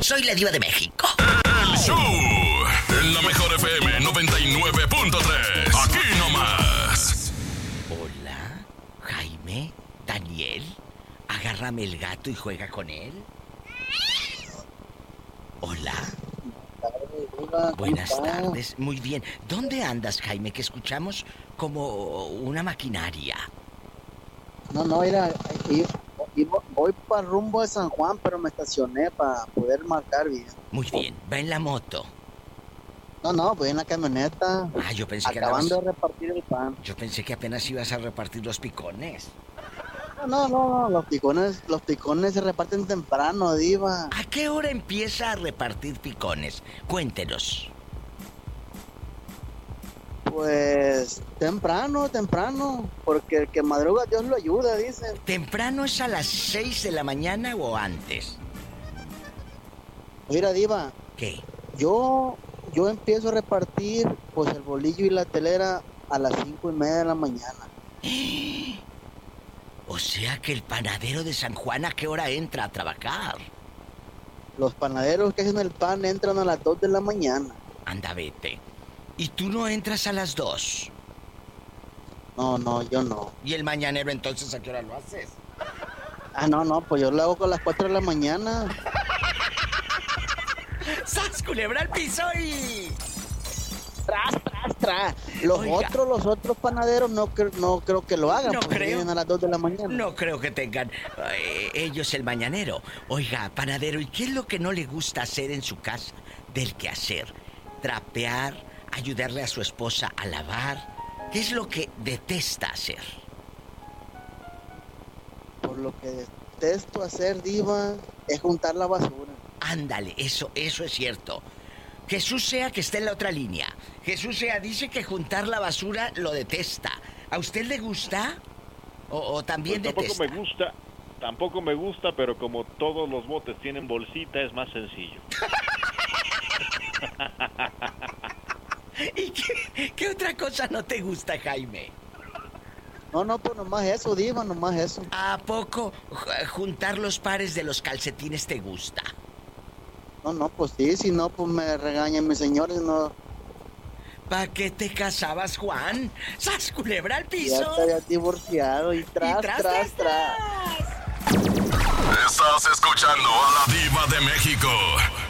Soy la Diva de México. El show en la mejor FM 99.3. Aquí nomás. Hola, Jaime, Daniel. Agárrame el gato y juega con él. Hola. Buenas tardes, muy bien. ¿Dónde andas, Jaime? Que escuchamos como una maquinaria. No, mira, voy para rumbo de San Juan, pero me estacioné para poder marcar bien. Muy bien, va en la moto. No, voy en la camioneta. Ah, yo pensé que acabando de repartir el pan. Yo pensé que apenas ibas a repartir los picones. No, los picones se reparten temprano, Diva. ¿A qué hora empieza a repartir picones? Cuéntenos. Pues temprano, porque el que madruga Dios lo ayuda, dicen. ¿Temprano es a las 6 de la mañana o antes? Mira, Diva. ¿Qué? Yo empiezo a repartir pues el bolillo y la telera a las 5:30 de la mañana. O sea que el panadero de San Juan, ¿a qué hora entra a trabajar? Los panaderos que hacen el pan entran a las 2 de la mañana. Anda, vete. ¿Y tú no entras a las 2? No, yo no. ¿Y el mañanero entonces a qué hora lo haces? No, pues yo lo hago con las 4 de la mañana. ¡Sas, culebra al piso y... Tras! Los otros panaderos no creo que lo hagan. No porque creo. vienen a las 2 de la mañana. No creo que tengan ellos el mañanero. Oiga, panadero, ¿y qué es lo que no le gusta hacer en su casa del quehacer? Trapear, ayudarle a su esposa a lavar. ¿Qué es lo que detesta hacer? Por lo que detesto hacer, Diva, es juntar la basura. Ándale, eso es cierto. Jesús Sea, que está en la otra línea. Jesús Sea dice que juntar la basura lo detesta. ¿A usted le gusta? ¿O también pues detesta? Tampoco me gusta, pero como todos los botes tienen bolsita, es más sencillo. ¿Y qué otra cosa no te gusta, Jaime? No, pues nomás eso, Diva, nomás eso. ¿A poco juntar los pares de los calcetines te gusta? No, pues sí, si no, pues me regañan mis señores, no. ¿Para qué te casabas, Juan? ¡Sas, culebra al piso! Ya te habías divorciado y tras. Estás escuchando a la Diva de México.